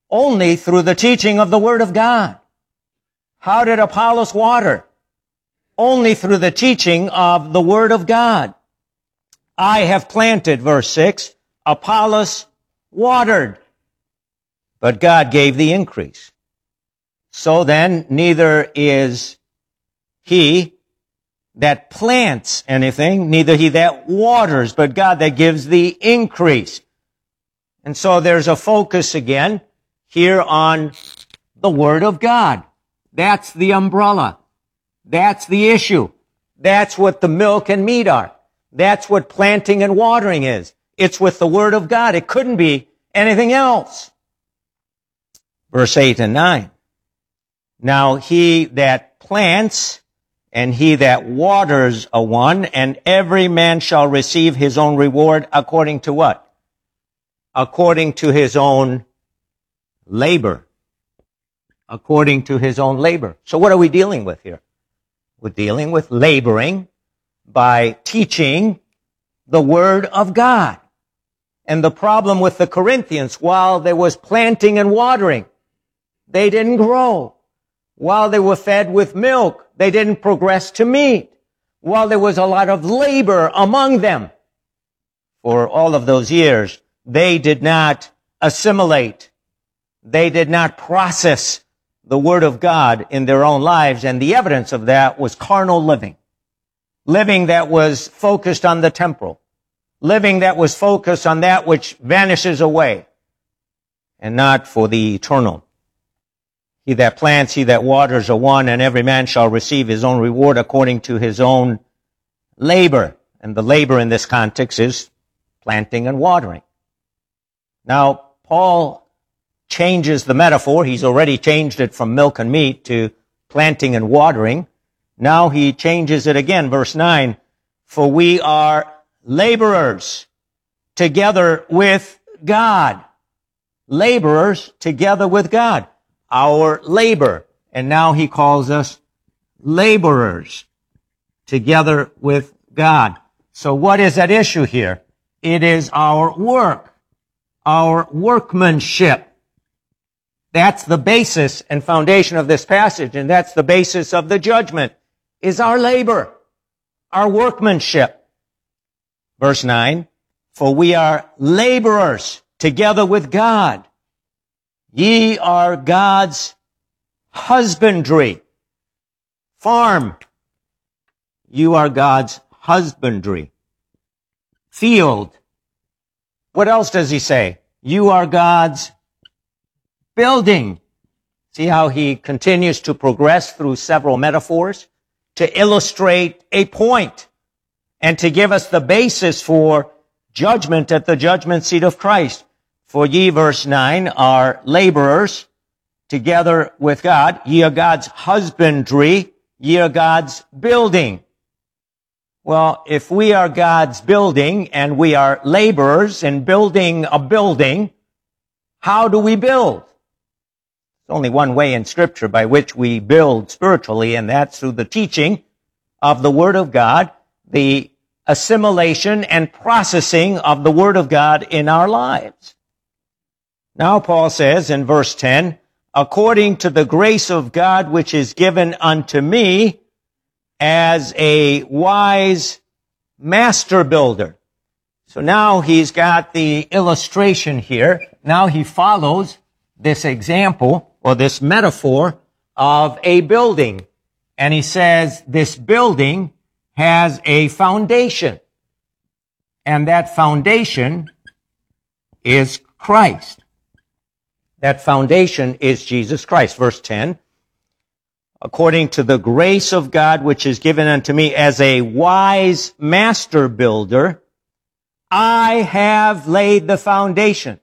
Only through the teaching of the Word of God. How did Apollos water? Only through the teaching of the Word of God. I have planted, verse 6, Apollos watered, but God gave the increase. So then, neither is he that plants anything, neither he that waters, but God that gives the increase. And so there's a focus again here on the Word of God. That's the umbrella. That's the issue. That's what the milk and meat are. That's what planting and watering is. It's with the Word of God. It couldn't be anything else. Verse 8 and 9. Now he that plants and he that waters are one, and every man shall receive his own reward according to what? According to his own labor. According to his own labor. So what are we dealing with here? We're dealing with laboring by teaching the Word of God. And the problem with the Corinthians, while there was planting and watering, they didn't grow. While they were fed with milk, they didn't progress to meat. While there was a lot of labor among them, for all of those years, they did not assimilate. They did not process the Word of God in their own lives, and the evidence of that was carnal living. Living that was focused on the temporal. Living that was focused on that which vanishes away, and not for the eternal. He that plants, he that waters are one, and every man shall receive his own reward according to his own labor. And the labor in this context is planting and watering. Now, Paul changes the metaphor. He's already changed it from milk and meat to planting and watering. Now he changes it again, verse 9. For we are laborers together with God. Laborers together with God. Our labor. And now he calls us laborers together with God. So what is at issue here? It is our work, our workmanship. That's the basis and foundation of this passage, and that's the basis of the judgment, is our labor, our workmanship. Verse 9, for we are laborers together with God. Ye are God's husbandry. Farm. You are God's husbandry. Field. What else does he say? You are God's building. See how he continues to progress through several metaphors to illustrate a point and to give us the basis for judgment at the judgment seat of Christ. For ye, verse 9, are laborers together with God. Ye are God's husbandry. Ye are God's building. Well, if we are God's building and we are laborers in building a building, how do we build? There's only one way in Scripture by which we build spiritually, and that's through the teaching of the Word of God, the assimilation and processing of the Word of God in our lives. Now Paul says in verse 10, according to the grace of God which is given unto me as a wise master builder. So now he's got the illustration here. Now he follows this example or this metaphor of a building. And he says this building has a foundation. And that foundation is Christ. That foundation is Jesus Christ. Verse 10, according to the grace of God which is given unto me as a wise master builder, I have laid the foundation.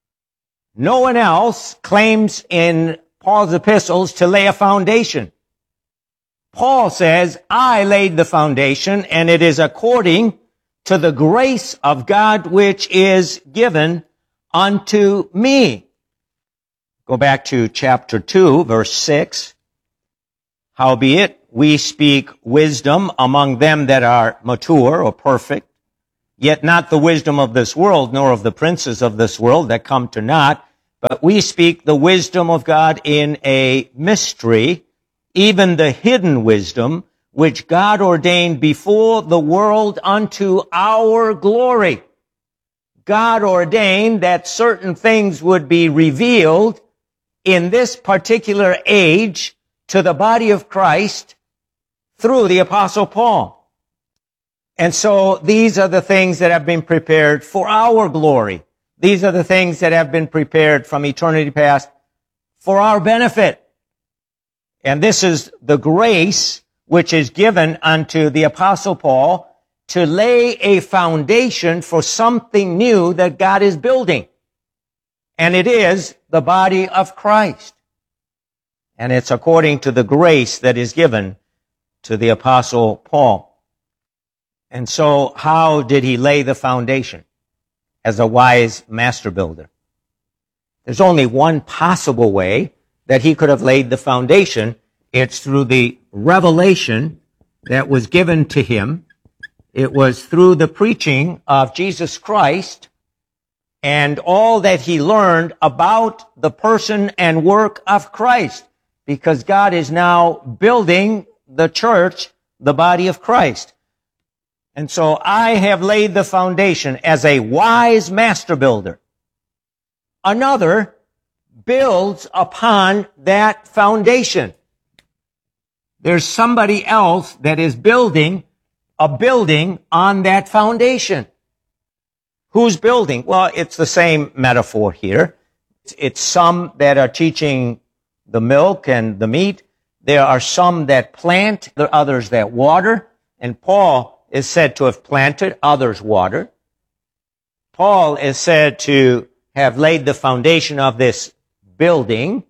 No one else claims in Paul's epistles to lay a foundation. Paul says, I laid the foundation, and it is according to the grace of God which is given unto me. Go back to chapter 2, verse 6. Howbeit, we speak wisdom among them that are mature or perfect, yet not the wisdom of this world, nor of the princes of this world that come to naught, But we speak the wisdom of God in a mystery, even the hidden wisdom, which God ordained before the world unto our glory. God ordained that certain things would be revealed in this particular age to the body of Christ through the Apostle Paul. And so these are the things that have been prepared for our glory. These are the things that have been prepared from eternity past for our benefit. And this is the grace which is given unto the Apostle Paul to lay a foundation for something new that God is building. And it is the body of Christ. And it's according to the grace that is given to the Apostle Paul. And so how did he lay the foundation? As a wise master builder. There's only one possible way that he could have laid the foundation. It's through the revelation that was given to him. It was through the preaching of Jesus Christ and all that he learned about the person and work of Christ, because God is now building the church, the body of Christ. And so I have laid the foundation as a wise master builder. Another builds upon that foundation. There's somebody else that is building a building on that foundation. Who's building? Well, it's the same metaphor here. It's some that are teaching the milk and the meat. There are some that plant, there are others that water, and Paul is said to have planted, others watered. Paul is said to have laid the foundation of this building.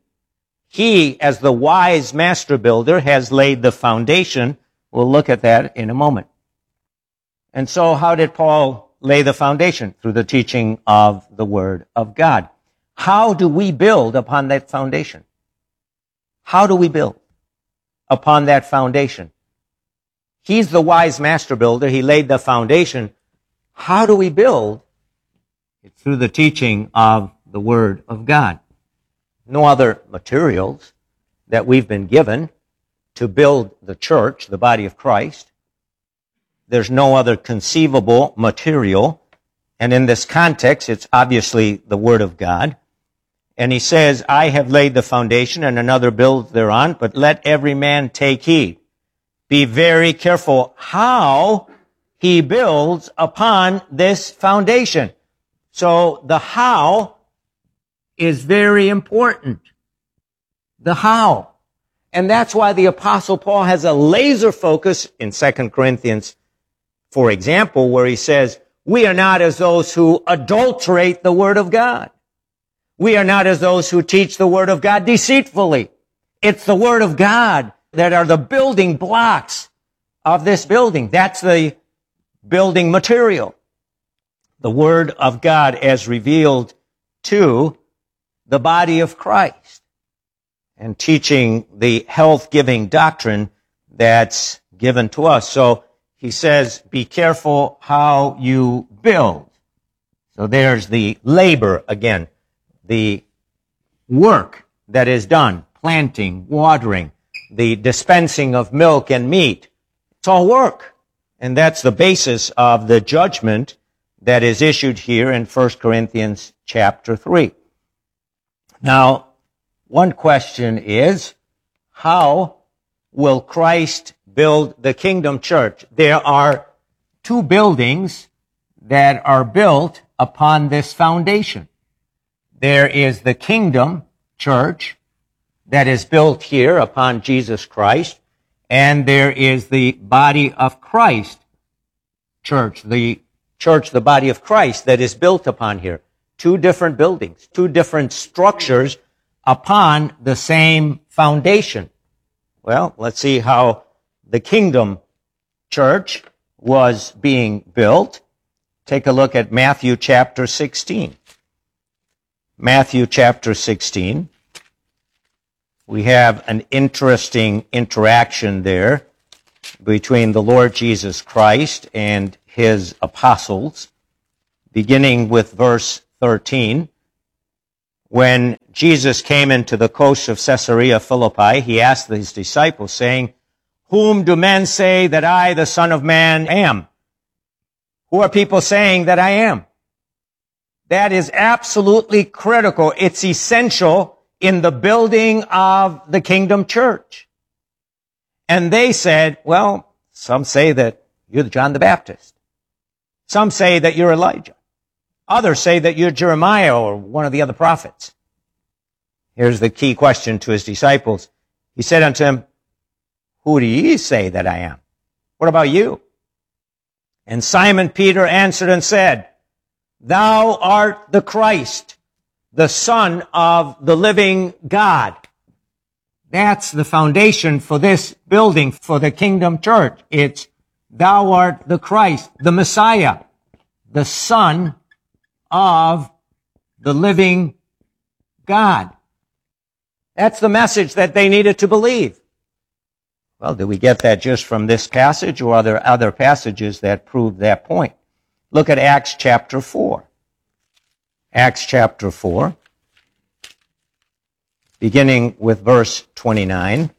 He, as the wise master builder, has laid the foundation. We'll look at that in a moment. And so how did Paul lay the foundation? Through the teaching of the Word of God. How do we build upon that foundation? How do we build upon that foundation? He's the wise master builder. He laid the foundation. How do we build? It's through the teaching of the Word of God. No other materials that we've been given to build the church, the body of Christ. There's no other conceivable material. And in this context, it's obviously the Word of God. And he says, I have laid the foundation and another builds thereon, but let every man take heed. Be very careful how he builds upon this foundation. So the how is very important. The how. And that's why the Apostle Paul has a laser focus in 2 Corinthians, for example, where he says, we are not as those who adulterate the Word of God. We are not as those who teach the Word of God deceitfully. It's the Word of God that are the building blocks of this building. That's the building material. The Word of God as revealed to the body of Christ and teaching the health-giving doctrine that's given to us. So he says, be careful how you build. So there's the labor again, the work that is done, planting, watering, the dispensing of milk and meat. It's all work. And that's the basis of the judgment that is issued here in 1 Corinthians chapter 3. Now, one question is, how will Christ build the kingdom church? There are two buildings that are built upon this foundation. There is the kingdom church that is built here upon Jesus Christ, and there is the body of Christ church, the body of Christ that is built upon here. Two different buildings, two different structures upon the same foundation. Well, let's see how the kingdom church was being built. Take a look at Matthew chapter 16. Matthew chapter 16. We have an interesting interaction there between the Lord Jesus Christ and his apostles, beginning with verse 13. When Jesus came into the coast of Caesarea Philippi, he asked his disciples, saying, "Whom do men say that I, the Son of Man, am?" Who are people saying that I am? That is absolutely critical. It's essential in the building of the kingdom church. And they said, well, some say that you're John the Baptist. Some say that you're Elijah. Others say that you're Jeremiah or one of the other prophets. Here's the key question to his disciples. He said unto them, "Who do ye say that I am? What about you?" And Simon Peter answered and said, "Thou art the Christ, the Son of the living God." That's the foundation for this building, for the kingdom church. It's, thou art the Christ, the Messiah, the Son of the living God. That's the message that they needed to believe. Well, do we get that just from this passage, or are there other passages that prove that point? Look at Acts chapter 4. Acts chapter 4, beginning with verse 29.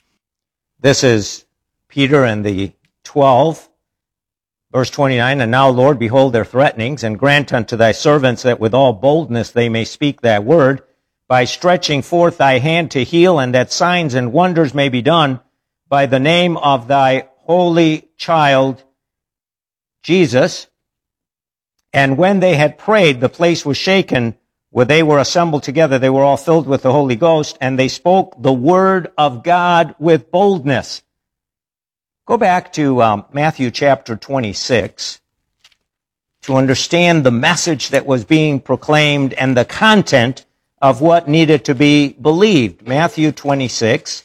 This is Peter and the 12. Verse 29, "And now, Lord, behold their threatenings, and grant unto thy servants that with all boldness they may speak that word, by stretching forth thy hand to heal, and that signs and wonders may be done by the name of thy holy child, Jesus." And when they had prayed, the place was shaken where they were assembled together. They were all filled with the Holy Ghost, and they spoke the word of God with boldness. Go back to Matthew chapter 26 to understand the message that was being proclaimed and the content of what needed to be believed. Matthew 26,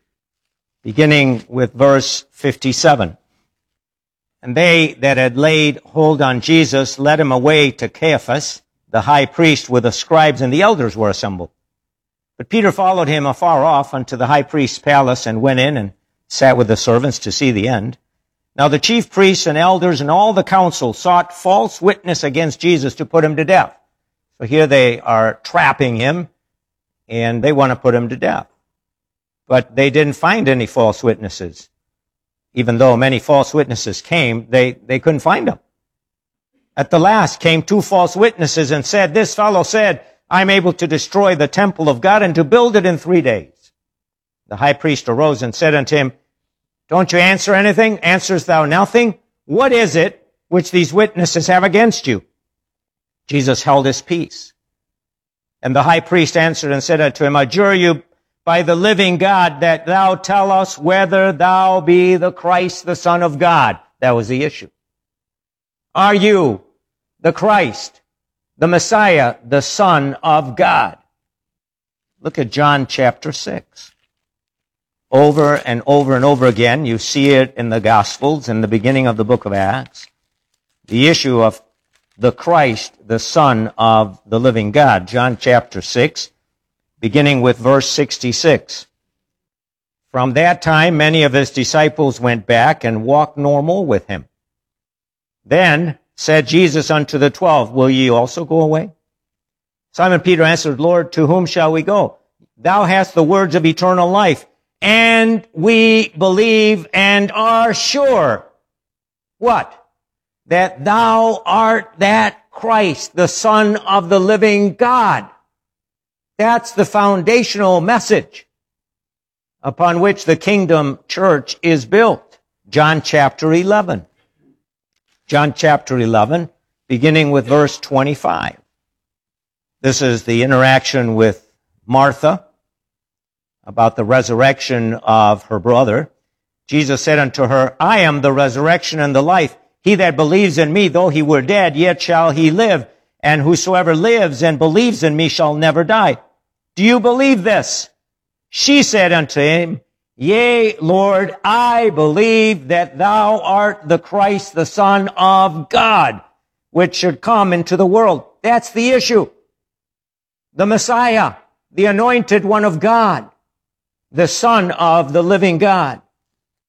beginning with verse 57. "And they that had laid hold on Jesus led him away to Caiaphas, the high priest, where the scribes and the elders were assembled. But Peter followed him afar off unto the high priest's palace, and went in and sat with the servants to see the end. Now the chief priests and elders and all the council sought false witness against Jesus to put him to death." So here they are trapping him, and they want to put him to death. But they didn't find any false witnesses. Even though many false witnesses came, they couldn't find them. At the last came two false witnesses and said, "This fellow said, I'm able to destroy the temple of God and to build it in 3 days. The high priest arose and said unto him, "Don't you answer anything? Answerest thou nothing? What is it which these witnesses have against you?" Jesus held his peace. And the high priest answered and said unto him, "I adjure you by the living God that thou tell us whether thou be the Christ, the Son of God." That was the issue. Are you the Christ, the Messiah, the Son of God? Look at John chapter 6. Over and over and over again, you see it in the Gospels, in the beginning of the book of Acts, the issue of the Christ, the Son of the living God. John chapter 6, beginning with verse 66. "From that time, many of his disciples went back and walked normal with him. Then said Jesus unto the 12, Will ye also go away? Simon Peter answered, Lord, to whom shall we go? Thou hast the words of eternal life, and we believe and are sure." What? That thou art that Christ, the Son of the living God. That's the foundational message upon which the kingdom church is built. John chapter 11. John chapter 11, beginning with verse 25. This is the interaction with Martha about the resurrection of her brother. Jesus said unto her, I am the resurrection and the life. He that believes in me, though he were dead, yet shall he live. And whosoever lives and believes in me shall never die. Do you believe this? She said unto him, Yea, Lord, I believe that thou art the Christ, the Son of God, which should come into the world. That's the issue. The Messiah, the anointed one of God, the Son of the living God.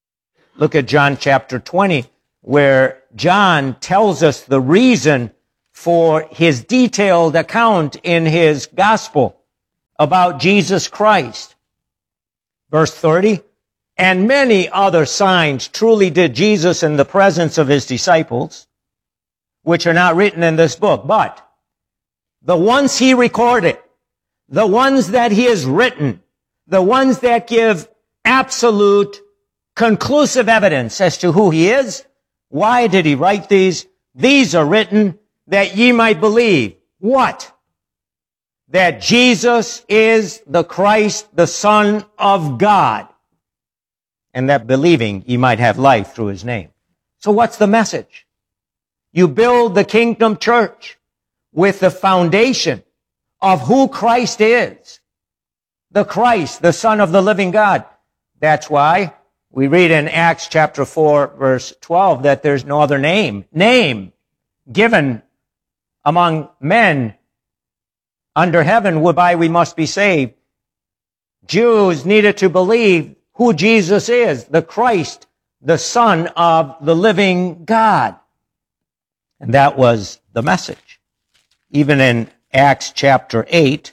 Look at John chapter 20, where John tells us the reason for his detailed account in his gospel about Jesus Christ. Verse 30, and many other signs truly did Jesus in the presence of his disciples, which are not written in this book, but the ones he recorded, the ones that he has written, the ones that give absolute, conclusive evidence as to who he is. Why did he write these? These are written that ye might believe. What? That Jesus is the Christ, the Son of God, and that believing ye might have life through his name. So what's the message? You build the kingdom church with the foundation of who Christ is. The Christ, the Son of the living God. That's why we read in Acts chapter 4, verse 12, that there's no other name given among men under heaven whereby we must be saved. Jews needed to believe who Jesus is, the Christ, the Son of the living God. And that was the message. Even in Acts chapter 8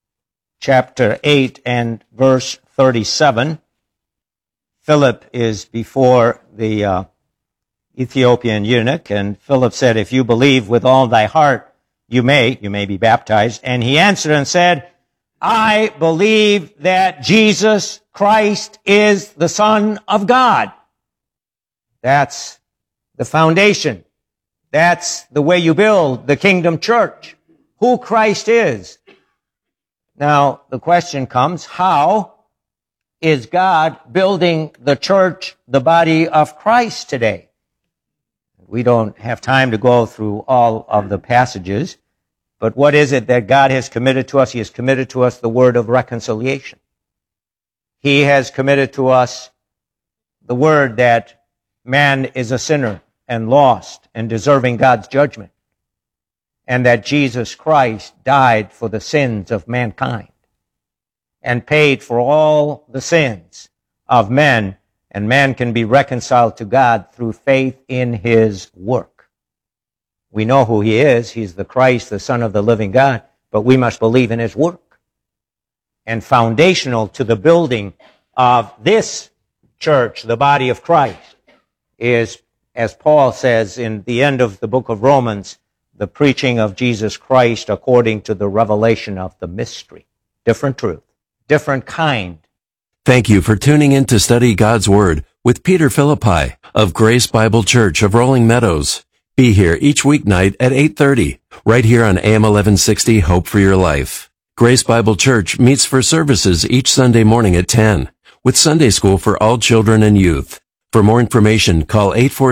and verse 37, Philip is before the Ethiopian eunuch, and Philip said, if you believe with all thy heart, you may be baptized. And he answered and said, I believe that Jesus Christ is the Son of God. That's the foundation. That's the way you build the kingdom church. Who Christ is. Now, the question comes, how is God building the church, the body of Christ today? We don't have time to go through all of the passages, but what is it that God has committed to us? He has committed to us the word of reconciliation. He has committed to us the word that man is a sinner and lost and deserving God's judgment, and that Jesus Christ died for the sins of mankind and paid for all the sins of men, and man can be reconciled to God through faith in his work. We know who he is. He's the Christ, the Son of the living God, but we must believe in his work. And foundational to the building of this church, the body of Christ, is, as Paul says in the end of the book of Romans, the preaching of Jesus Christ according to the revelation of the mystery. Different truth, different kind. Thank you for tuning in to study God's Word with Peter Philippi of Grace Bible Church of Rolling Meadows. Be here each weeknight at 8:30, right here on AM 1160 Hope for Your Life. Grace Bible Church meets for services each Sunday morning at 10, with Sunday school for all children and youth. For more information, call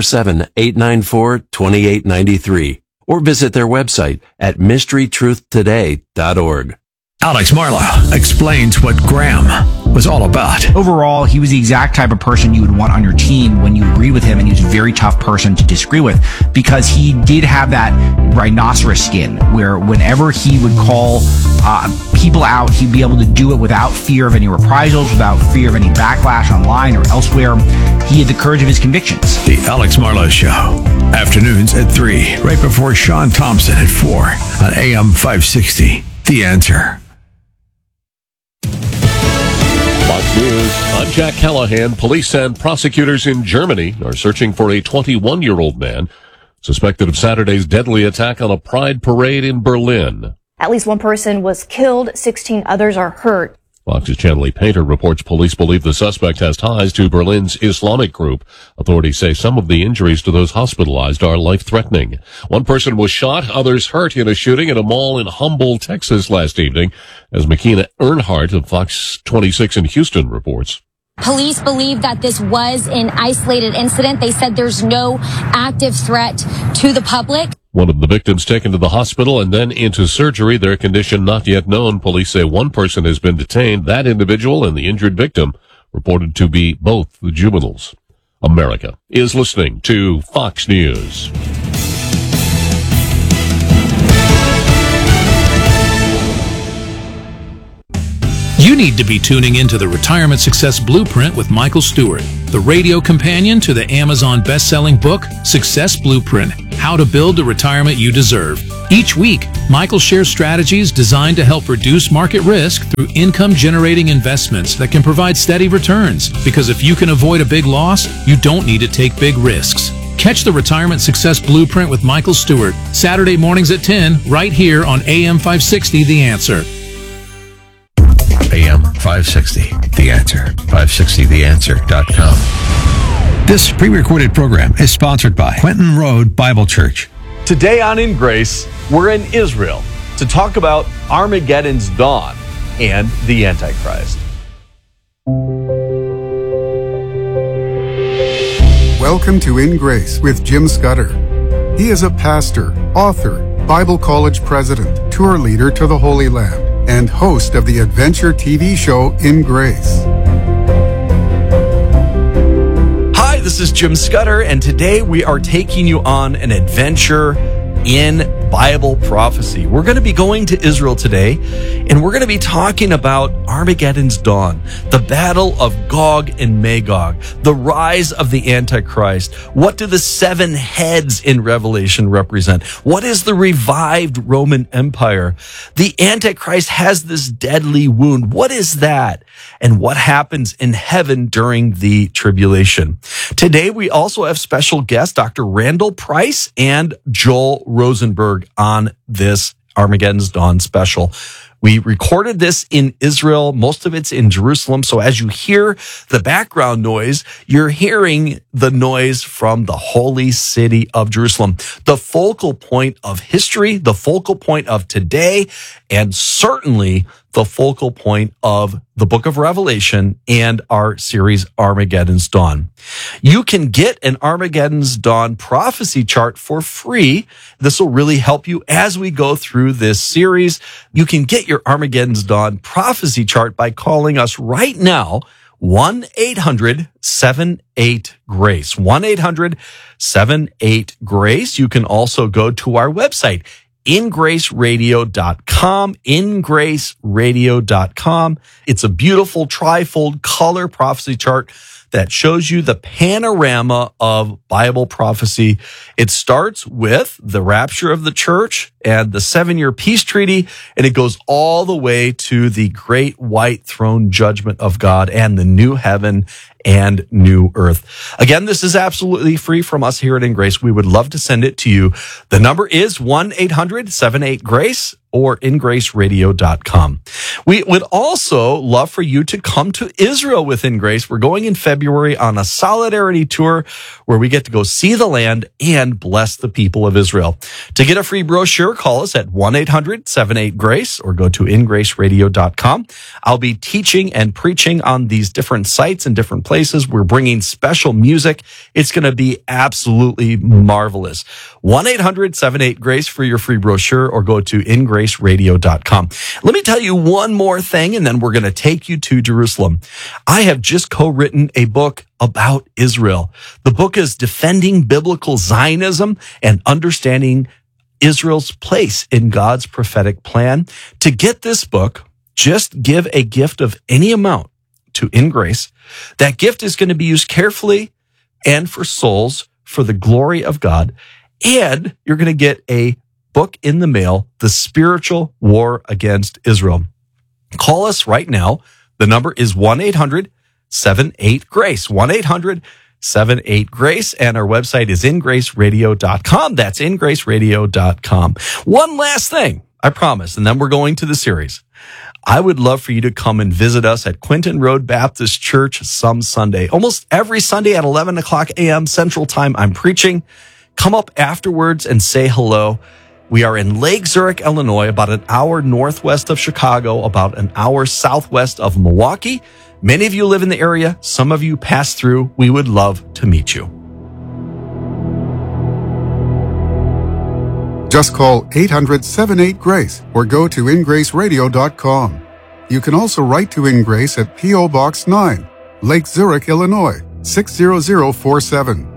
847-894-2893 or visit their website at mysterytruthtoday.org. Alex Marla explains what Graham was all about. Overall, he was the exact type of person you would want on your team when you agreed with him, and he was a very tough person to disagree with because he did have that rhinoceros skin where whenever he would call people out, he'd be able to do it without fear of any reprisals, without fear of any backlash online or elsewhere. He had the courage of his convictions. The Alex Marla Show, afternoons at 3, right before Sean Thompson at 4 on AM 560. The Answer. Fox News, I'm Jack Callahan. Police and prosecutors in Germany are searching for a 21-year-old man suspected of Saturday's deadly attack on a pride parade in Berlin. At least one person was killed, 16 others are hurt. Fox's Chanley Painter reports police believe the suspect has ties to Berlin's Islamic group. Authorities say some of the injuries to those hospitalized are life-threatening. One person was shot, others hurt in a shooting at a mall in Humble, Texas last evening, as McKenna Earnhardt of Fox 26 in Houston reports. Police believe that this was an isolated incident. They said there's no active threat to the public. One of the victims taken to the hospital and then into surgery, their condition not yet known. Police say one person has been detained. That individual and the injured victim reported to be both the juveniles. America is listening to Fox News. You need to be tuning into the Retirement Success Blueprint with Michael Stewart, the radio companion to the Amazon best-selling book, Success Blueprint, how to build the retirement you deserve. Each week, Michael shares strategies designed to help reduce market risk through income-generating investments that can provide steady returns. Because if you can avoid a big loss, you don't need to take big risks. Catch the Retirement Success Blueprint with Michael Stewart, Saturday mornings at 10, right here on AM 560, The Answer. AM 560, The Answer. 560theanswer.com. This pre-recorded program is sponsored by Quentin Road Bible Church. Today on In Grace, we're in Israel to talk about Armageddon's dawn and the Antichrist. Welcome to In Grace with Jim Scudder. He is a pastor, author, Bible college president, tour leader to the Holy Land, and host of the adventure TV show In Grace. Hi, this is Jim Scudder, and today we are taking you on an adventure in Bible prophecy. We're going to be going to Israel today, and we're going to be talking about Armageddon's dawn, the battle of Gog and Magog, the rise of the Antichrist. What do the 7 heads in Revelation represent? What is the revived Roman Empire? The Antichrist has this deadly wound. What is that? And what happens in heaven during the tribulation? Today, we also have special guests, Dr. Randall Price and Joel Rosenberg, on this Armageddon's Dawn special. We recorded this in Israel. Most of it's in Jerusalem. So as you hear the background noise, you're hearing the noise from the holy city of Jerusalem, the focal point of history, the focal point of today, and certainly the focal point of the book of Revelation and our series Armageddon's Dawn. You can get an Armageddon's Dawn prophecy chart for free. This will really help you as we go through this series. You can get your Armageddon's Dawn prophecy chart by calling us right now, 1-800-78-GRACE. 1-800-78-GRACE. You can also go to our website, ingraceradio.com, ingraceradio.com. It's a beautiful trifold color prophecy chart that shows you the panorama of Bible prophecy. It starts with the rapture of the church and the 7-year peace treaty, and it goes all the way to the great white throne judgment of God and the new heaven and new earth. Again, this is absolutely free from us here at In Grace. We would love to send it to you. The number is 1-800-78-GRACE or ingraceradio.com. We would also love for you to come to Israel with In Grace. We're going in February on a solidarity tour where we get to go see the land and bless the people of Israel. To get a free brochure, call us at 1-800-78-GRACE or go to ingraceradio.com. I'll be teaching and preaching on these different sites and different places. We're bringing special music. It's going to be absolutely marvelous. 1-800-78-GRACE for your free brochure or go to ingraceradio.com. Let me tell you one more thing, and then we're going to take you to Jerusalem. I have just co-written a book about Israel. The book is Defending Biblical Zionism and Understanding Israel's Place in God's Prophetic Plan. To get this book, just give a gift of any amount to In Grace. That gift is going to be used carefully and for souls for the glory of God. And you're going to get a book in the mail, The Spiritual War Against Israel. Call us right now. The number is 1-800-78-GRACE. 1-800-78-GRACE. And our website is ingraceradio.com. That's ingraceradio.com. One last thing, I promise, and then we're going to the series. I would love for you to come and visit us at Quentin Road Baptist Church some Sunday. Almost every Sunday at 11 o'clock a.m. Central Time, I'm preaching. Come up afterwards and say hello. We are in Lake Zurich, Illinois, about an hour northwest of Chicago, about an hour southwest of Milwaukee. Many of you live in the area. Some of you pass through. We would love to meet you. Just call 800-78-GRACE or go to ingraceradio.com. You can also write to In Grace at P.O. Box 9, Lake Zurich, Illinois, 60047.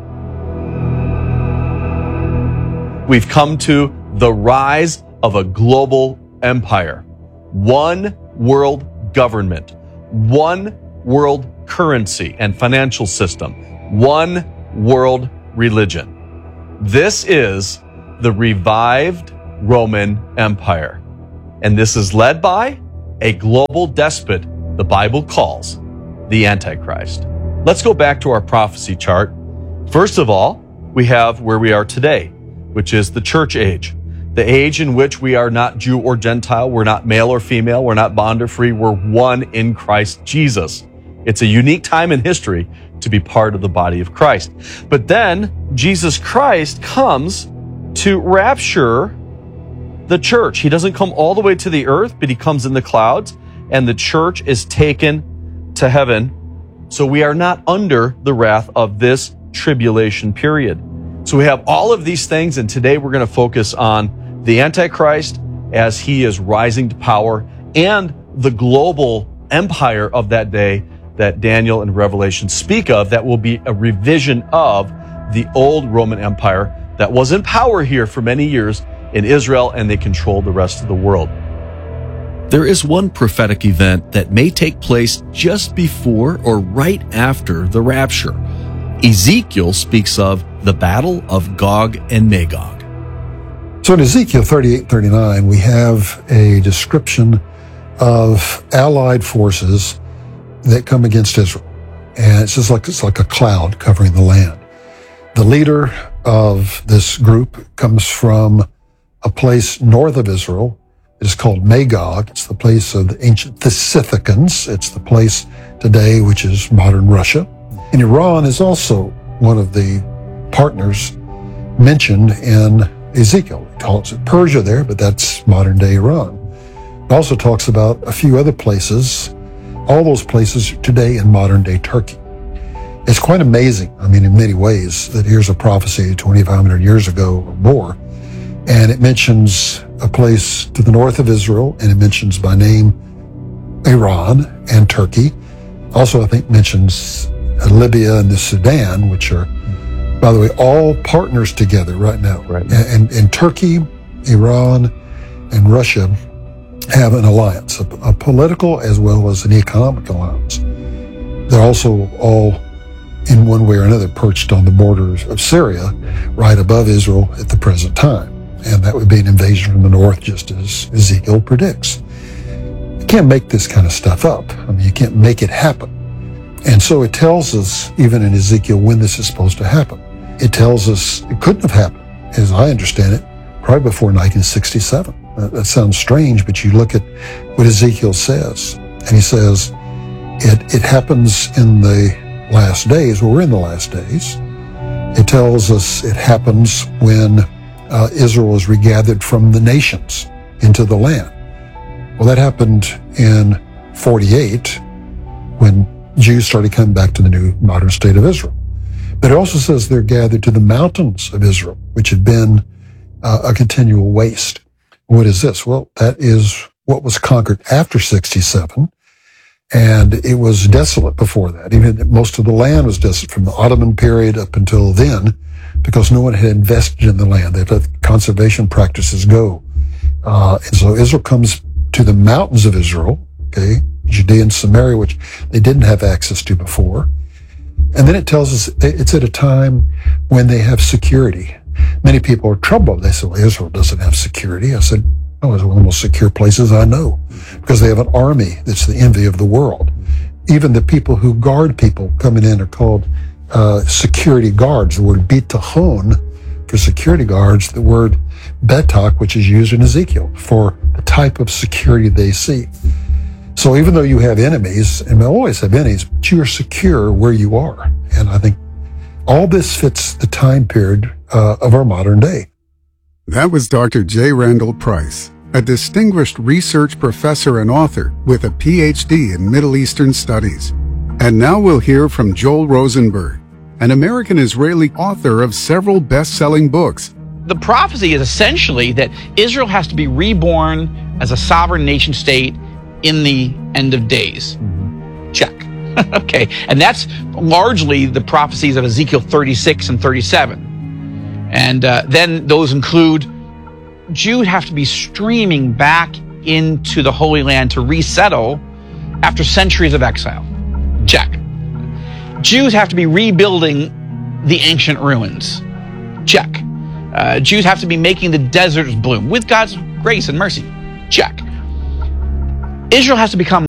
We've come to the rise of a global empire. One world government, one world currency and financial system, one world religion. This is the revived Roman Empire. And this is led by a global despot the Bible calls the Antichrist. Let's go back to our prophecy chart. First of all, we have where we are today, which is the church age. The age in which we are not Jew or Gentile, we're not male or female, we're not bond or free, we're one in Christ Jesus. It's a unique time in history to be part of the body of Christ. But then Jesus Christ comes to rapture the church. He doesn't come all the way to the earth, but he comes in the clouds, and the church is taken to heaven. So we are not under the wrath of this tribulation period. So we have all of these things, and today we're going to focus on the Antichrist as he is rising to power and the global empire of that day that Daniel and Revelation speak of, that will be a revision of the old Roman Empire that was in power here for many years in Israel, and they controlled the rest of the world. There is one prophetic event that may take place just before or right after the rapture. Ezekiel speaks of the battle of Gog and Magog. So in Ezekiel 38-39, we have a description of allied forces that come against Israel. And it's like a cloud covering the land. The leader of this group comes from a place north of Israel. It is called Magog. It's the place of the ancient Scythicans. It's the place today which is modern Russia. And Iran is also one of the partners mentioned in Ezekiel. It calls it Persia there, but that's modern day Iran. It also talks about a few other places, all those places today in modern day Turkey. It's quite amazing, in many ways, that here's a prophecy 2,500 years ago or more, and it mentions a place to the north of Israel, and it mentions by name Iran and Turkey. Also, I think mentions Libya and the Sudan, which are, by the way, all partners together right now. Right. And Turkey, Iran, and Russia have an alliance, a political as well as an economic alliance. They're also all, in one way or another, perched on the borders of Syria, right above Israel at the present time. And that would be an invasion from the north, just as Ezekiel predicts. You can't make this kind of stuff up. You can't make it happen. And so it tells us, even in Ezekiel, when this is supposed to happen. It tells us it couldn't have happened, as I understand it, probably before 1967. That sounds strange, but you look at what Ezekiel says, and he says, it happens in the last days. Well, we're in the last days. It tells us it happens when Israel is regathered from the nations into the land. Well, that happened in 48, when Jews started coming back to the new modern state of Israel. But it also says they're gathered to the mountains of Israel, which had been a continual waste. What is this? Well, that is what was conquered after 67, and it was desolate before that. Even most of the land was desolate from the Ottoman period up until then, because no one had invested in the land. They let conservation practices go. And so Israel comes to the mountains of Israel, okay, Judea and Samaria, which they didn't have access to before. And then it tells us it's at a time when they have security. Many people are troubled. They say, well, Israel doesn't have security. I said, no, it's one of the most secure places I know, because they have an army that's the envy of the world. Even the people who guard people coming in are called security guards. The word bitachon for security guards, the word betak, which is used in Ezekiel for the type of security they see. So even though you have enemies, and we always have enemies, but you are secure where you are. And I think all this fits the time period of our modern day. That was Dr. J. Randall Price, a distinguished research professor and author with a PhD in Middle Eastern Studies. And now we'll hear from Joel Rosenberg, an American-Israeli author of several best-selling books. The prophecy is essentially that Israel has to be reborn as a sovereign nation state in the end of days. Check. Okay. And that's largely the prophecies of Ezekiel 36 and 37. And then those include Jews have to be streaming back into the Holy Land to resettle after centuries of exile. Check. Jews have to be rebuilding the ancient ruins. Check. Jews have to be making the deserts bloom with God's grace and mercy. Check. Israel has to become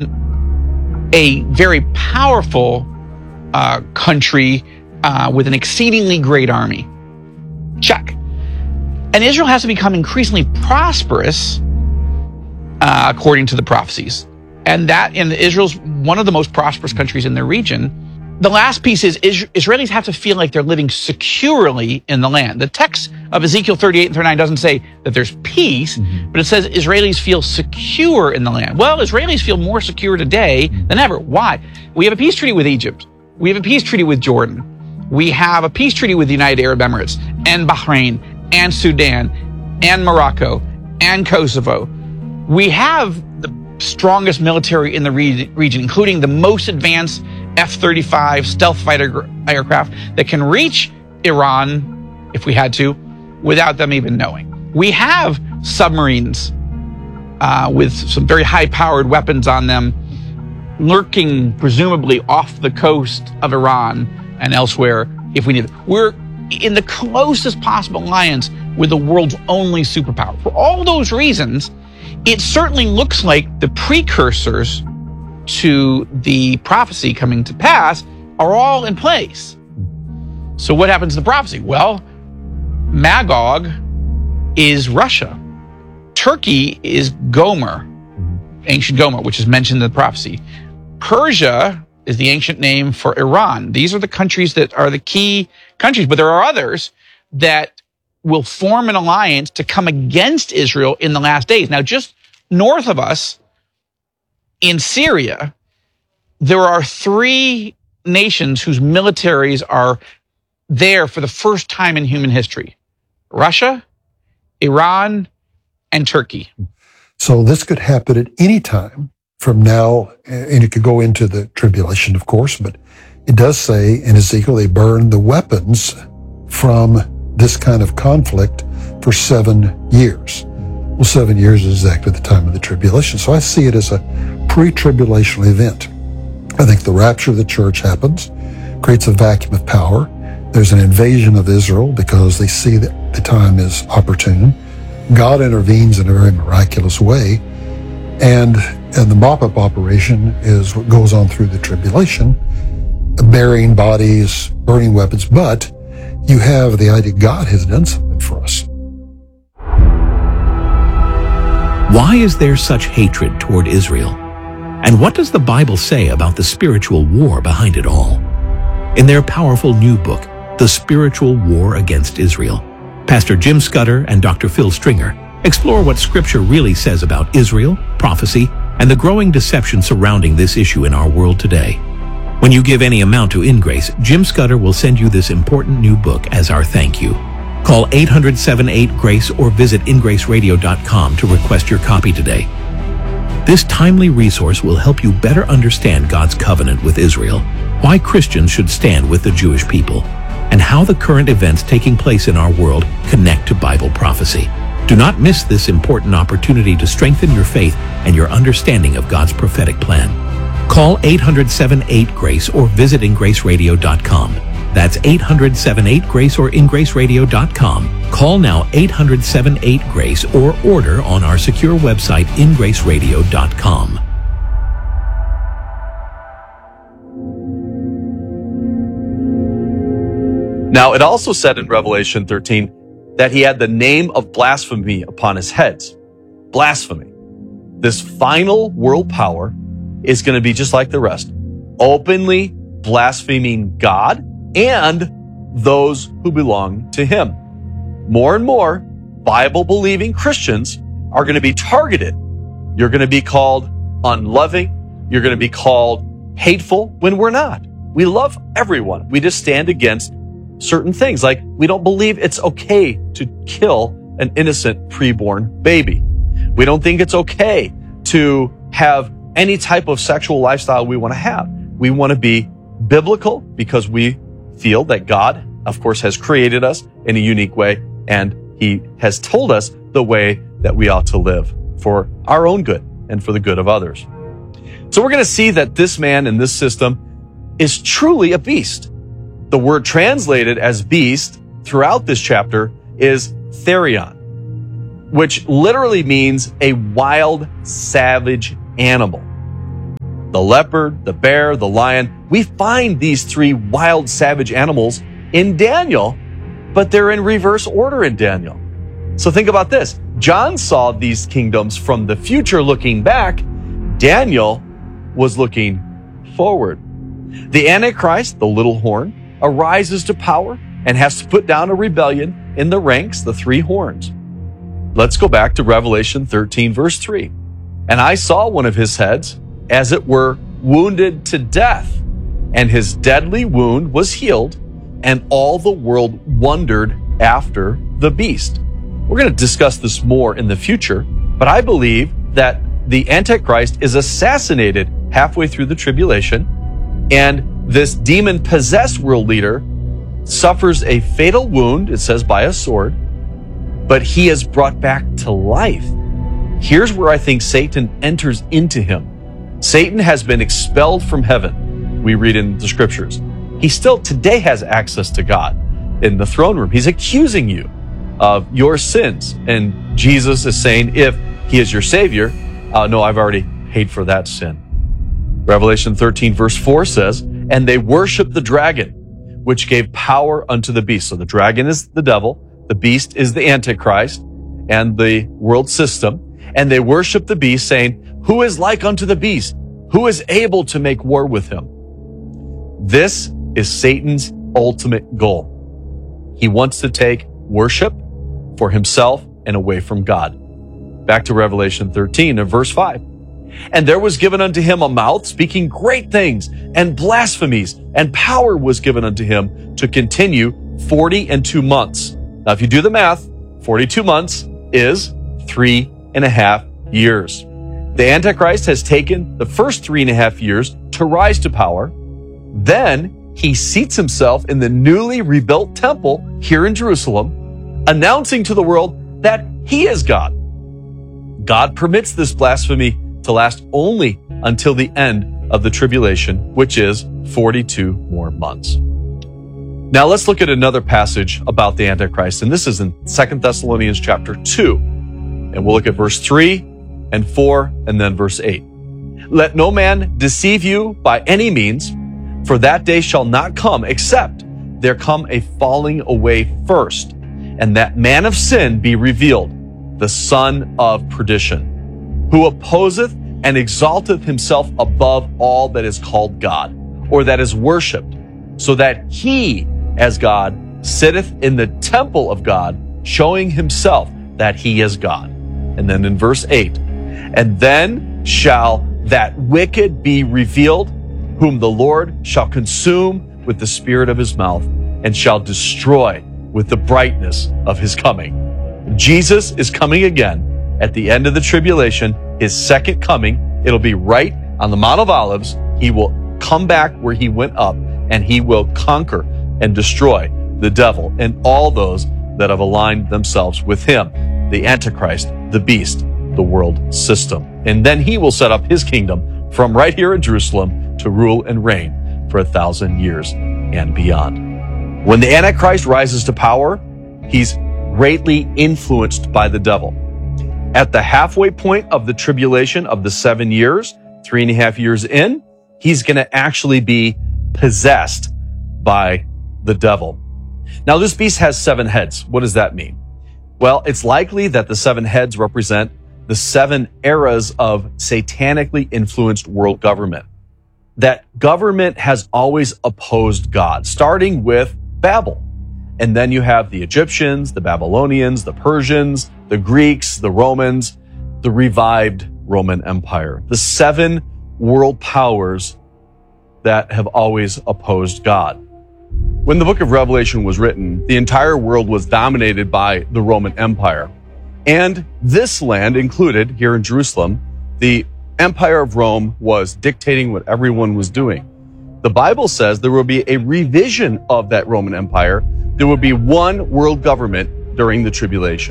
a very powerful country with an exceedingly great army. Check. And Israel has to become increasingly prosperous according to the prophecies. And that in Israel's one of the most prosperous countries in the region. The last piece is Israelis have to feel like they're living securely in the land. The text of Ezekiel 38 and 39 doesn't say that there's peace, but it says Israelis feel secure in the land. Well, Israelis feel more secure today than ever. Why? We have a peace treaty with Egypt. We have a peace treaty with Jordan. We have a peace treaty with the United Arab Emirates and Bahrain and Sudan and Morocco and Kosovo. We have the strongest military in the region, including the most advanced F-35 stealth fighter aircraft that can reach Iran, if we had to, without them even knowing. We have submarines with some very high-powered weapons on them, lurking presumably off the coast of Iran and elsewhere if we need it. We're in the closest possible alliance with the world's only superpower. For all those reasons, it certainly looks like the precursors to the prophecy coming to pass are all in place. So what happens to the prophecy? Well, Magog is Russia. Turkey is Gomer, ancient Gomer, which is mentioned in the prophecy. Persia is the ancient name for Iran. These are the countries that are the key countries, but there are others that will form an alliance to come against Israel in the last days. Now, just north of us, in Syria, there are 3 nations whose militaries are there for the first time in human history: Russia, Iran, and Turkey. So this could happen at any time from now, and it could go into the tribulation, of course, but it does say in Ezekiel they burn the weapons from this kind of conflict for 7 years. Well, 7 years is exactly the time of the tribulation. So I see it as a pre-tribulational event. I think the rapture of the church happens, creates a vacuum of power. There's an invasion of Israel because they see that the time is opportune. God intervenes in a very miraculous way. And the mop-up operation is what goes on through the tribulation, burying bodies, burning weapons. But you have the idea God has done something for us. Why is there such hatred toward Israel? And what does the Bible say about the spiritual war behind it all? In their powerful new book, The Spiritual War Against Israel, Pastor Jim Scudder and Dr. Phil Stringer explore what Scripture really says about Israel, prophecy, and the growing deception surrounding this issue in our world today. When you give any amount to InGrace, Jim Scudder will send you this important new book as our thank you. Call 800-78-GRACE or visit ingraceradio.com to request your copy today. This timely resource will help you better understand God's covenant with Israel, why Christians should stand with the Jewish people, and how the current events taking place in our world connect to Bible prophecy. Do not miss this important opportunity to strengthen your faith and your understanding of God's prophetic plan. Call 800-78-GRACE or visit ingraceradio.com. That's 800-78-GRACE or ingraceradio.com. Call now 800-78-GRACE or order on our secure website ingraceradio.com. Now, it also said in Revelation 13 that he had the name of blasphemy upon his heads. Blasphemy. This final world power is going to be just like the rest, openly blaspheming God and those who belong to him. More and more Bible-believing Christians are going to be targeted. You're going to be called unloving. You're going to be called hateful when we're not. We love everyone. We just stand against certain things. Like, we don't believe it's okay to kill an innocent preborn baby. We don't think it's okay to have any type of sexual lifestyle we want to have. We want to be biblical because we feel that God, of course, has created us in a unique way, and he has told us the way that we ought to live for our own good and for the good of others. So we're going to see that this man in this system is truly a beast. The word translated as beast throughout this chapter is therion, which literally means a wild, savage animal. The leopard, the bear, the lion, we find these three wild, savage animals in Daniel, but they're in reverse order in Daniel. So think about this. John saw these kingdoms from the future looking back. Daniel was looking forward. The Antichrist, the little horn, arises to power and has to put down a rebellion in the ranks, the three horns. Let's go back to Revelation 13, verse 3. And I saw one of his heads, as it were, wounded to death, and his deadly wound was healed, and all the world wondered after the beast. We're going to discuss this more in the future, but I believe that the Antichrist is assassinated halfway through the tribulation, and this demon-possessed world leader suffers a fatal wound, it says by a sword, but he is brought back to life. Here's where I think Satan enters into him. Satan has been expelled from heaven, we read in the scriptures. He still today has access to God in the throne room. He's accusing you of your sins. And Jesus is saying, if he is your savior, no, I've already paid for that sin. Revelation 13 verse 4 says, and they worship the dragon, which gave power unto the beast. So the dragon is the devil, the beast is the Antichrist and the world system. And they worship the beast, saying, who is like unto the beast? Who is able to make war with him? This is Satan's ultimate goal. He wants to take worship for himself and away from God. Back to Revelation 13 and verse 5. And there was given unto him a mouth speaking great things and blasphemies, and power was given unto him to continue 42 months. Now, if you do the math, 42 months is 3.5 years. The Antichrist has taken the first 3.5 years to rise to power. Then he seats himself in the newly rebuilt temple here in Jerusalem, announcing to the world that he is God. God permits this blasphemy to last only until the end of the tribulation, which is 42 more months. Now let's look at another passage about the Antichrist, and this is in 2 Thessalonians chapter 2. And we'll look at verse 3 and 4 and then verse 8. Let no man deceive you by any means, for that day shall not come, except there come a falling away first, and that man of sin be revealed, the son of perdition, who opposeth and exalteth himself above all that is called God, or that is worshipped, so that he, as God, sitteth in the temple of God, showing himself that he is God. And then in verse 8, and then shall that wicked be revealed, whom the Lord shall consume with the spirit of his mouth, and shall destroy with the brightness of his coming. Jesus is coming again at the end of the tribulation, his second coming. It'll be right on the Mount of Olives. He will come back where he went up, and he will conquer and destroy the devil and all those that have aligned themselves with him, the Antichrist, the beast, the world system. And then he will set up his kingdom from right here in Jerusalem to rule and reign for 1,000 years and beyond. When the Antichrist rises to power, he's greatly influenced by the devil. At the halfway point of the tribulation of the 7 years, 3.5 years in, he's going to actually be possessed by the devil. Now, this beast has 7 heads. What does that mean? Well, it's likely that the 7 heads represent the 7 eras of satanically influenced world government. That government has always opposed God, starting with Babel. And then you have the Egyptians, the Babylonians, the Persians, the Greeks, the Romans, the revived Roman Empire. The 7 world powers that have always opposed God. When the book of Revelation was written, the entire world was dominated by the Roman Empire. And this land included, here in Jerusalem, the Empire of Rome was dictating what everyone was doing. The Bible says there will be a revision of that Roman Empire. There will be one world government during the tribulation.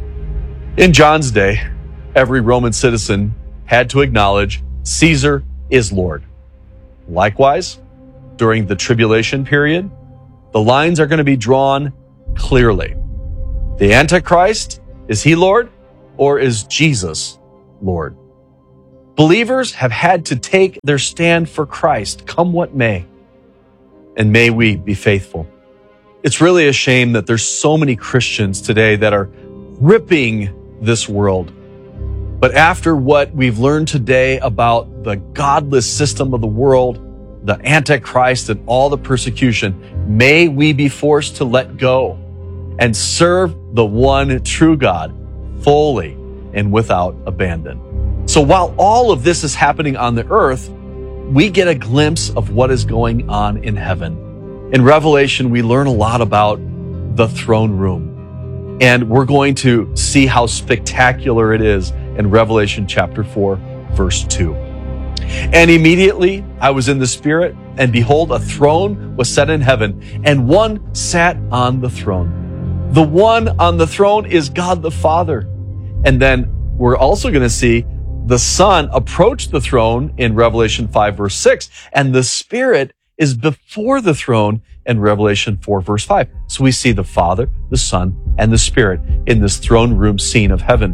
In John's day, every Roman citizen had to acknowledge Caesar is Lord. Likewise, during the tribulation period, the lines are going to be drawn clearly. The Antichrist, is he Lord, or is Jesus Lord? Believers have had to take their stand for Christ, come what may. And may we be faithful. It's really a shame that there's so many Christians today that are ripping this world. But after what we've learned today about the godless system of the world, the Antichrist and all the persecution, may we be forced to let go and serve the one true God fully and without abandon. So while all of this is happening on the earth, we get a glimpse of what is going on in heaven. In Revelation, we learn a lot about the throne room. And we're going to see how spectacular it is in Revelation chapter 4, verse 2. And immediately I was in the Spirit, and behold, a throne was set in heaven, and one sat on the throne. The one on the throne is God the Father. And then we're also going to see the Son approach the throne in Revelation 5, verse 6, and the Spirit is before the throne in Revelation 4, verse 5. So we see the Father, the Son, and the Spirit in this throne room scene of heaven.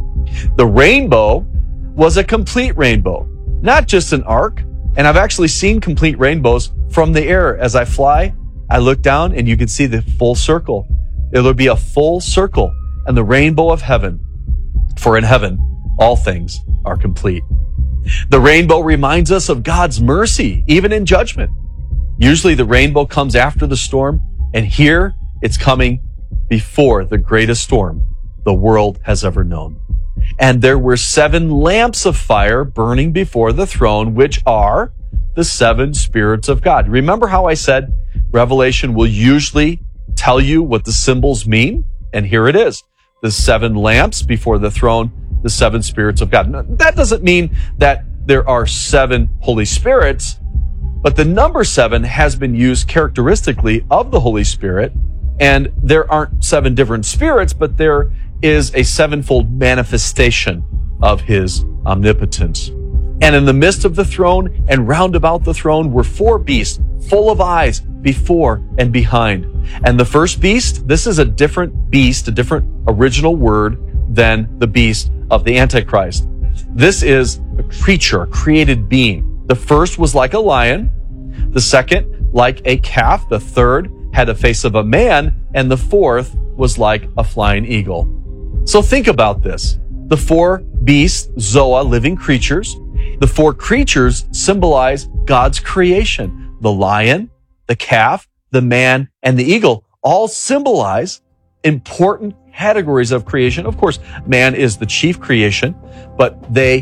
The rainbow was a complete rainbow, not just an arc. And I've actually seen complete rainbows from the air. As I fly, I look down and you can see the full circle. It'll be a full circle and the rainbow of heaven. For in heaven, all things are complete. The rainbow reminds us of God's mercy, even in judgment. Usually the rainbow comes after the storm, and here it's coming before the greatest storm the world has ever known. And there were 7 lamps of fire burning before the throne, which are the 7 spirits of God. Remember how I said Revelation will usually tell you what the symbols mean? And here it is. The 7 lamps before the throne, the 7 spirits of God. Now, that doesn't mean that there are 7 Holy Spirits, but the number 7 has been used characteristically of the Holy Spirit, and there aren't 7 different spirits, but there is a 7-fold manifestation of his omnipotence. And in the midst of the throne and round about the throne were 4 beasts full of eyes before and behind. And the first beast, this is a different beast, a different original word than the beast of the Antichrist. This is a creature, a created being. The first was like a lion, the second like a calf, the third had the face of a man, and the fourth was like a flying eagle. So think about this. The 4 beasts, Zoa, living creatures. The 4 creatures symbolize God's creation. The lion, the calf, the man, and the eagle all symbolize important categories of creation. Of course, man is the chief creation, but they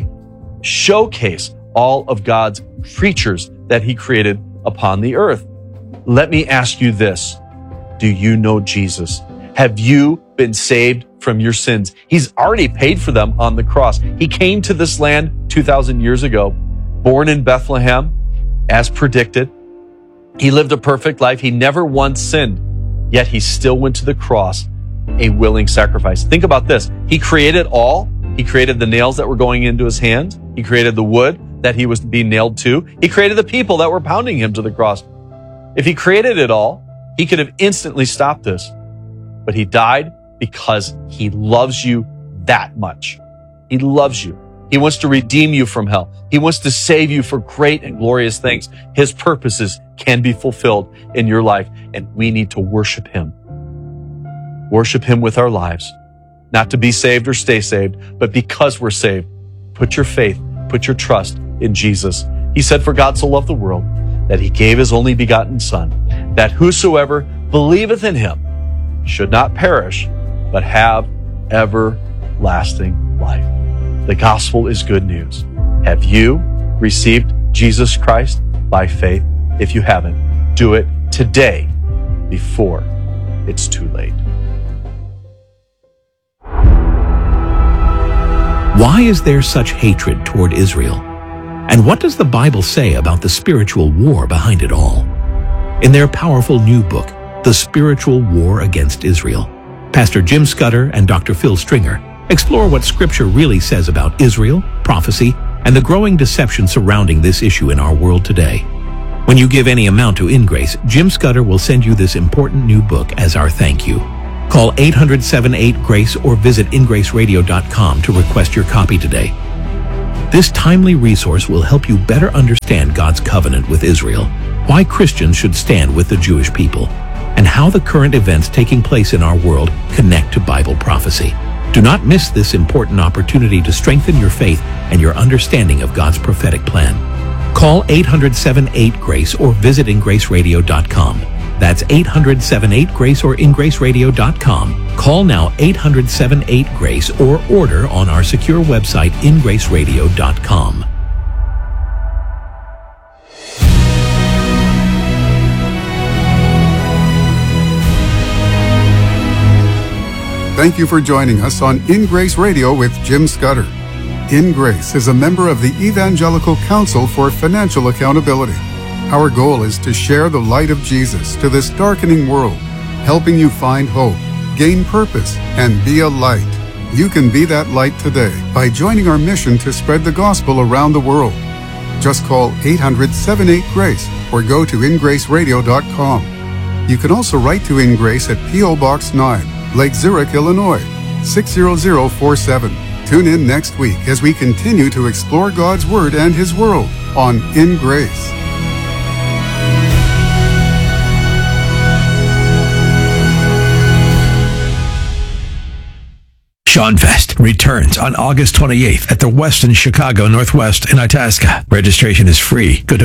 showcase all of God's creatures that he created upon the earth. Let me ask you this. Do you know Jesus? Have you been saved from your sins? He's already paid for them on the cross. He came to this land 2,000 years ago, born in Bethlehem, as predicted. He lived a perfect life. He never once sinned, yet he still went to the cross, a willing sacrifice. Think about this. He created all. He created the nails that were going into his hands. He created the wood that he was being nailed to. He created the people that were pounding him to the cross. If he created it all, he could have instantly stopped this. But he died because he loves you that much. He loves you. He wants to redeem you from hell. He wants to save you for great and glorious things. His purposes can be fulfilled in your life, and we need to worship him. Worship him with our lives, not to be saved or stay saved, but because we're saved. Put your faith, put your trust in Jesus. He said, for God so loved the world that he gave his only begotten Son, that whosoever believeth in him should not perish, but have everlasting life. The gospel is good news. Have you received Jesus Christ by faith? If you haven't, do it today before it's too late. Why is there such hatred toward Israel? And what does the Bible say about the spiritual war behind it all? In their powerful new book, The Spiritual War Against Israel, Pastor Jim Scudder and Dr. Phil Stringer explore what Scripture really says about Israel, prophecy, and the growing deception surrounding this issue in our world today. When you give any amount to InGrace, Jim Scudder will send you this important new book as our thank you. Call 800-78-GRACE or visit ingraceradio.com to request your copy today. This timely resource will help you better understand God's covenant with Israel, why Christians should stand with the Jewish people, and how the current events taking place in our world connect to Bible prophecy. Do not miss this important opportunity to strengthen your faith and your understanding of God's prophetic plan. Call 800-78-GRACE or visit ingraceradio.com. That's 800-78-GRACE or ingraceradio.com. Call now 800-78-GRACE or order on our secure website ingraceradio.com. Thank you for joining us on In Grace Radio with Jim Scudder. In Grace is a member of the Evangelical Council for Financial Accountability. Our goal is to share the light of Jesus to this darkening world, helping you find hope, gain purpose, and be a light. You can be that light today by joining our mission to spread the gospel around the world. Just call 800-78-GRACE or go to ingraceradio.com. You can also write to In Grace at P.O. Box 9, Lake Zurich, Illinois, 60047. Tune in next week as we continue to explore God's Word and His world on In Grace. Seanfest returns on August 28th at the Westin Chicago Northwest in Itasca. Registration is free. Go to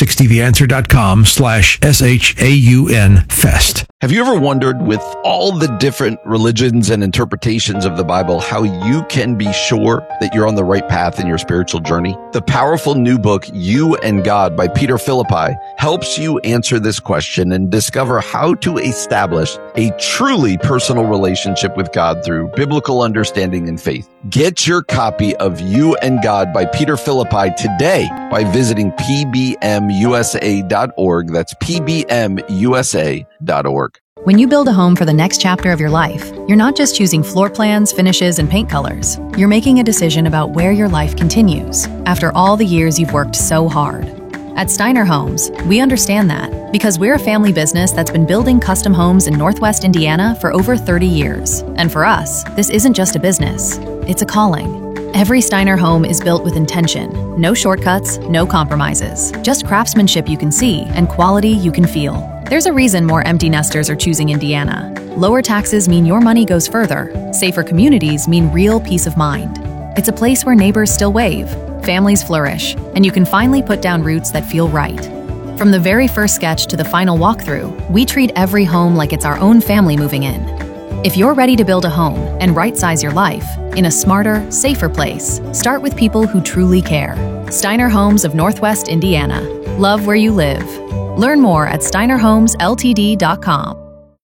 560theanswer.com/SHAUN-FEST. Have you ever wondered, with all the different religions and interpretations of the Bible, how you can be sure that you're on the right path in your spiritual journey? The powerful new book, You and God by Peter Philippi, helps you answer this question and discover how to establish a truly personal relationship with God through biblical understanding and faith. Get your copy of You and God by Peter Philippi today by visiting pbmusa.org. That's pbmusa.org. When you build a home for the next chapter of your life, you're not just choosing floor plans, finishes, and paint colors. You're making a decision about where your life continues after all the years you've worked so hard. At Steiner Homes, we understand that because we're a family business that's been building custom homes in Northwest Indiana for over 30 years. And for us, this isn't just a business, it's a calling. Every Steiner home is built with intention. No shortcuts, no compromises. Just craftsmanship you can see and quality you can feel. There's a reason more empty nesters are choosing Indiana. Lower taxes mean your money goes further. Safer communities mean real peace of mind. It's a place where neighbors still wave, families flourish, and you can finally put down roots that feel right. From the very first sketch to the final walkthrough, we treat every home like it's our own family moving in. If you're ready to build a home and right-size your life in a smarter, safer place, start with people who truly care. Steiner Homes of Northwest Indiana. Love where you live. Learn more at steinerhomesltd.com.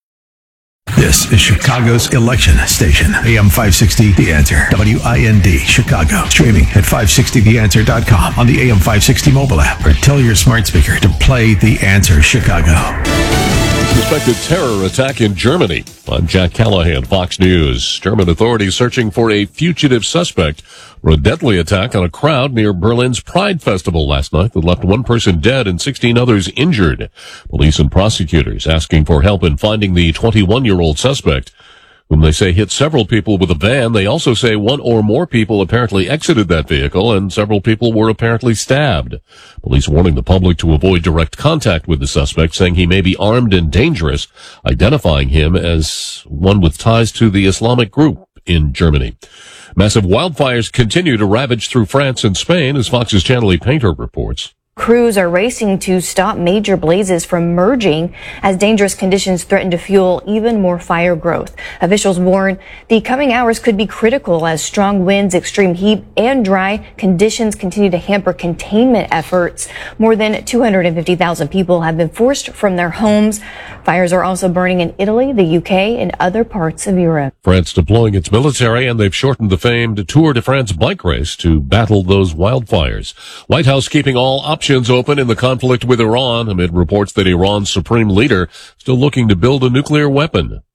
This is Chicago's election station, AM 560 The Answer, WIND, Chicago. Streaming at 560theanswer.com on the AM 560 mobile app, or tell your smart speaker to play The Answer Chicago. Suspected terror attack in Germany. I'm Jack Callahan, Fox News. German authorities searching for a fugitive suspect for a deadly attack on a crowd near Berlin's Pride Festival last night that left one person dead and 16 others injured. Police and prosecutors asking for help in finding the 21-year-old suspect, whom they say hit several people with a van. They also say one or more people apparently exited that vehicle and several people were apparently stabbed. Police warning the public to avoid direct contact with the suspect, saying he may be armed and dangerous, identifying him as one with ties to the Islamic group in Germany. Massive wildfires continue to ravage through France and Spain, as Fox's Channelie Painter reports. Crews are racing to stop major blazes from merging as dangerous conditions threaten to fuel even more fire growth. Officials warn the coming hours could be critical as strong winds, extreme heat, and dry conditions continue to hamper containment efforts. More than 250,000 people have been forced from their homes. Fires are also burning in Italy, the UK, and other parts of Europe. France deploying its military, and they've shortened the famed Tour de France bike race to battle those wildfires. White House keeping all options open in the conflict with Iran amid reports that Iran's supreme leader still looking to build a nuclear weapon.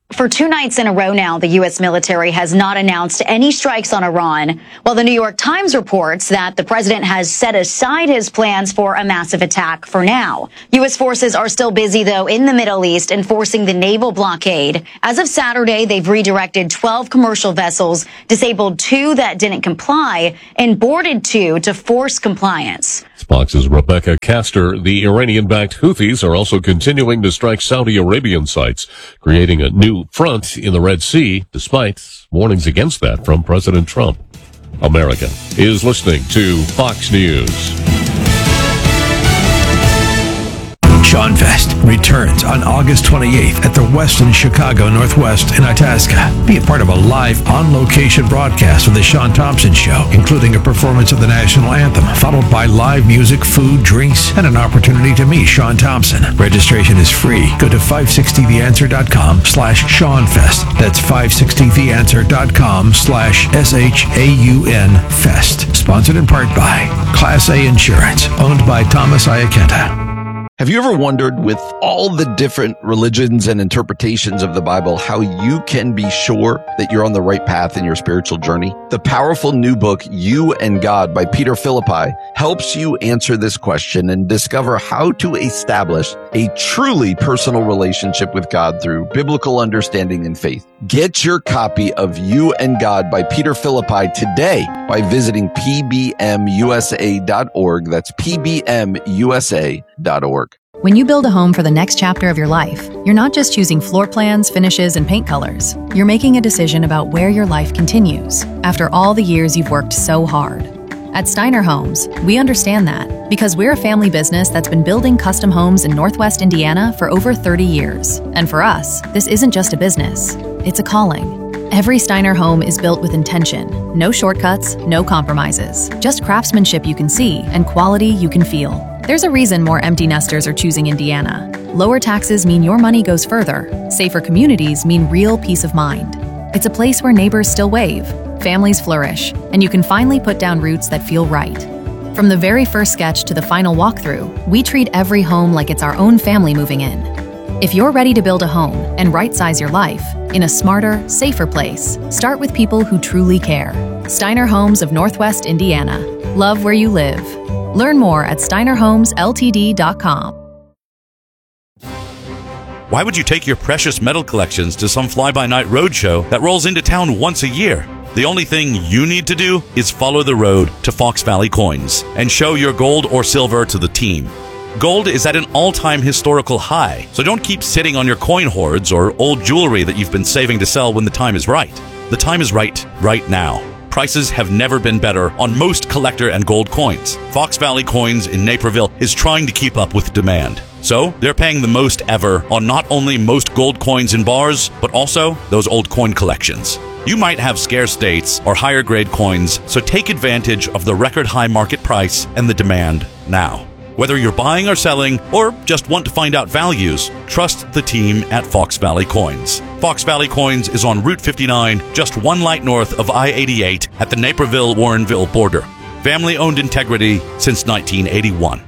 For 2 nights in a row now, the U.S. military has not announced any strikes on Iran, while the New York Times reports that the president has set aside his plans for a massive attack for now. U.S. forces are still busy, though, in the Middle East enforcing the naval blockade. As of Saturday, they've redirected 12 commercial vessels, disabled 2 that didn't comply, and boarded 2 to force compliance. Fox's Rebecca Castor. The Iranian-backed Houthis are also continuing to strike Saudi Arabian sites, creating a new front in the Red Sea, despite warnings against that from President Trump. America is listening to Fox News. Sean Fest returns on August 28th at the Westin Chicago Northwest in Itasca. Be a part of a live, on-location broadcast of The Sean Thompson Show, including a performance of the national anthem, followed by live music, food, drinks, and an opportunity to meet Sean Thompson. Registration is free. Go to 560theanswer.com/SeanFest. That's 560theanswer.com/SHAUNFest. Sponsored in part by Class A Insurance, owned by Thomas Iacetta. Have you ever wondered, with all the different religions and interpretations of the Bible, how you can be sure that you're on the right path in your spiritual journey? The powerful new book, You and God by Peter Philippi, helps you answer this question and discover how to establish a truly personal relationship with God through biblical understanding and faith. Get your copy of You and God by Peter Philippi today by visiting pbmusa.org. That's pbmusa.org. When you build a home for the next chapter of your life, you're not just choosing floor plans, finishes, and paint colors. You're making a decision about where your life continues after all the years you've worked so hard. At Steiner Homes, we understand that because we're a family business that's been building custom homes in Northwest Indiana for over 30 years. And for us, this isn't just a business, it's a calling. Every Steiner home is built with intention. No shortcuts, no compromises. Just craftsmanship you can see and quality you can feel. There's a reason more empty nesters are choosing Indiana. Lower taxes mean your money goes further. Safer communities mean real peace of mind. It's a place where neighbors still wave, families flourish, and you can finally put down roots that feel right. From the very first sketch to the final walkthrough, we treat every home like it's our own family moving in. If you're ready to build a home and right-size your life in a smarter, safer place, start with people who truly care. Steiner Homes of Northwest Indiana. Love where you live. Learn more at steinerhomesltd.com. Why would you take your precious metal collections to some fly-by-night roadshow that rolls into town once a year? The only thing you need to do is follow the road to Fox Valley Coins and show your gold or silver to the team. Gold is at an all-time historical high, so don't keep sitting on your coin hoards or old jewelry that you've been saving to sell when the time is right. The time is right now. Prices have never been better on most collector and gold coins. Fox Valley Coins in Naperville is trying to keep up with demand. So they're paying the most ever on not only most gold coins in bars, but also those old coin collections. You might have scarce dates or higher grade coins, so take advantage of the record high market price and the demand now. Whether you're buying or selling, or just want to find out values, trust the team at Fox Valley Coins. Fox Valley Coins is on Route 59, just one light north of I-88 at the Naperville-Warrenville border. Family-owned integrity since 1981.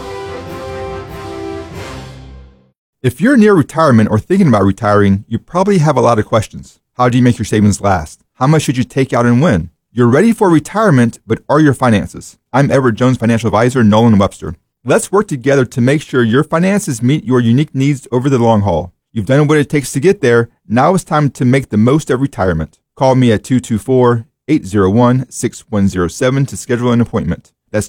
If you're near retirement or thinking about retiring, you probably have a lot of questions. How do you make your savings last? How much should you take out and when? You're ready for retirement, but are your finances? I'm Edward Jones financial advisor, Nolan Webster. Let's work together to make sure your finances meet your unique needs over the long haul. You've done what it takes to get there. Now it's time to make the most of retirement. Call me at 224-801-6107 to schedule an appointment. That's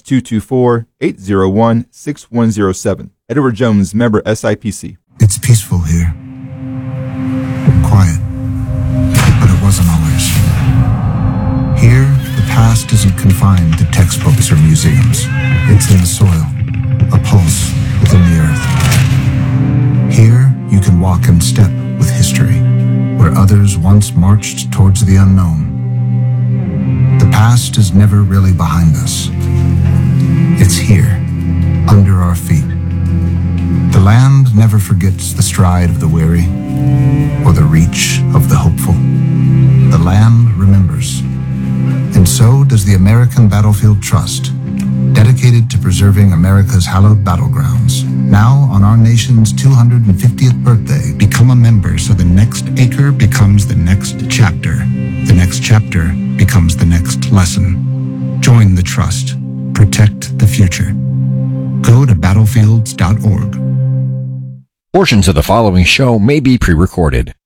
224-801-6107. Edward Jones, member SIPC. It's peaceful here. Quiet. But it wasn't always. Here, the past isn't confined to textbooks or museums. It's in the soil. A pulse within the earth. Here, you can walk in step with history, where others once marched towards the unknown. The past is never really behind us. It's here, under our feet. The land never forgets the stride of the weary, or the reach of the hopeful. The land remembers. And so does the American Battlefield Trust, dedicated to preserving America's hallowed battlegrounds. Now, on our nation's 250th birthday, become a member so the next acre becomes the next chapter. The next chapter becomes the next lesson. Join the trust. Protect the future. Go to battlefields.org. Portions of the following show may be pre-recorded.